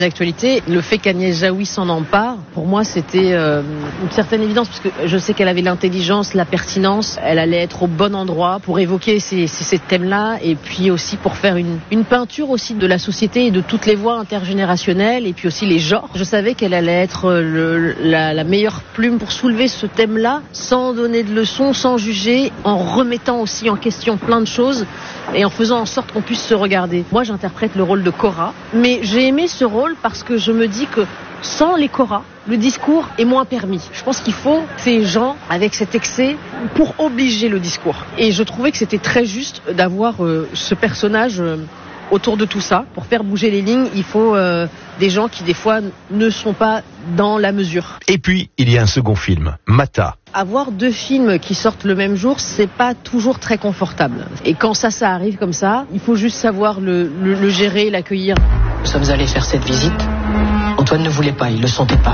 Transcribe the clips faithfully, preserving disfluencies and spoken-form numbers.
D'actualité, le fait qu'Agnès Jaoui s'en empare, pour moi c'était euh, une certaine évidence, parce que je sais qu'elle avait l'intelligence, la pertinence, elle allait être au bon endroit pour évoquer ces, ces, ces thèmes-là, et puis aussi pour faire une, une peinture aussi de la société et de toutes les voies intergénérationnelles, et puis aussi les genres. Je savais qu'elle allait être le, la, la meilleure plume pour soulever ce thème-là, sans donner de leçons, sans juger, en remettant aussi en question plein de choses, et en faisant en sorte qu'on puisse se regarder. Moi j'interprète le rôle de Cora, mais j'ai aimé ce rôle parce que je me dis que sans les Cora, le discours est moins permis. Je pense qu'il faut ces gens avec cet excès pour obliger le discours. Et je trouvais que c'était très juste d'avoir euh, ce personnage euh, autour de tout ça. Pour faire bouger les lignes, il faut euh, des gens qui des fois ne sont pas dans la mesure. Et puis, il y a un second film, Mata. Avoir deux films qui sortent le même jour, c'est pas toujours très confortable. Et quand ça, ça arrive comme ça, il faut juste savoir le, le, le gérer, l'accueillir. Nous sommes allés faire cette visite. Antoine ne voulait pas, il le sentait pas.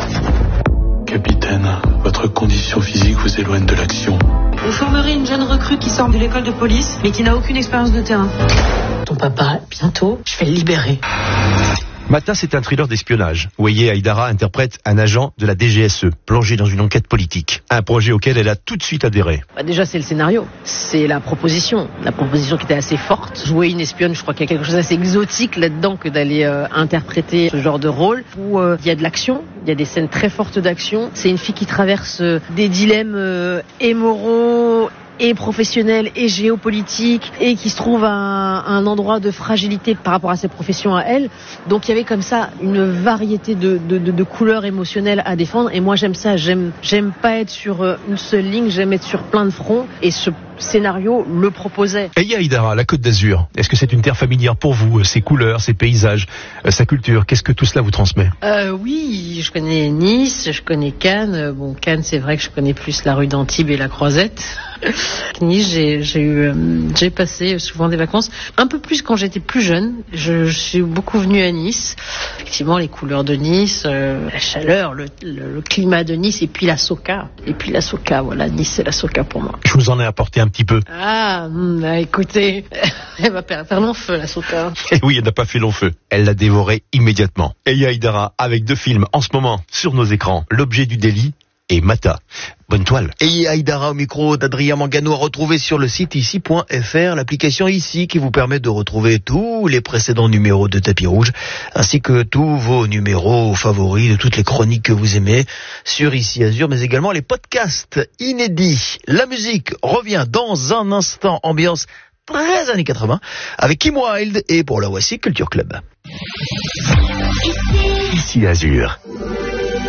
Capitaine, votre condition physique vous éloigne de l'action. Vous formerez une jeune recrue qui sort de l'école de police, mais qui n'a aucune expérience de terrain. Ton papa, bientôt, je vais le libérer. Mata, c'est un thriller d'espionnage où Eye Haïdara interprète un agent de la D G S E, plongé dans une enquête politique. Un projet auquel elle a tout de suite adhéré. Bah déjà, c'est le scénario, c'est la proposition. La proposition qui était assez forte. Jouer une espionne, je crois qu'il y a quelque chose d'assez exotique là-dedans que d'aller euh, interpréter ce genre de rôle où euh, il y a de l'action, il y a des scènes très fortes d'action. C'est une fille qui traverse euh, des dilemmes euh, et moraux et professionnelle et géopolitique, et qui se trouve à un, à un endroit de fragilité par rapport à ses professions à elle. Donc il y avait comme ça une variété de, de, de, de couleurs émotionnelles à défendre, et moi j'aime ça, j'aime, j'aime pas être sur une seule ligne, j'aime être sur plein de fronts, et ce scénario le proposait. Eye Haïdara, la Côte d'Azur, est-ce que c'est une terre familière pour vous, ses couleurs, ses paysages, sa culture, qu'est-ce que tout cela vous transmet? euh, Oui, je connais Nice, je connais Cannes. Bon, Cannes, c'est vrai que je connais plus la rue d'Antibes et la Croisette. Nice, j'ai, j'ai eu, euh, j'ai passé souvent des vacances, un peu plus quand j'étais plus jeune. Je, je suis beaucoup venue à Nice. Effectivement, les couleurs de Nice, euh, la chaleur, le, le, le climat de Nice, et puis la soca. Et puis la soca, voilà, Nice, c'est la soca pour moi. Je vous en ai apporté un petit peu. Ah, bah, écoutez, elle va faire long feu, la soca. Et oui, elle n'a pas fait long feu. Elle l'a dévoré immédiatement. Eye Haïdara, avec deux films en ce moment sur nos écrans, L'objet du délit et Mata. Bonne toile. Eye Haïdara au micro d'Adrien Mangano, à retrouver sur le site ici point f r, l'application ici qui vous permet de retrouver tous les précédents numéros de Tapis Rouge, ainsi que tous vos numéros favoris de toutes les chroniques que vous aimez sur Ici Azur, mais également les podcasts inédits. La musique revient dans un instant, ambiance très années quatre-vingts, avec Kim Wilde, et pour la voici, Culture Club. Ici Azur.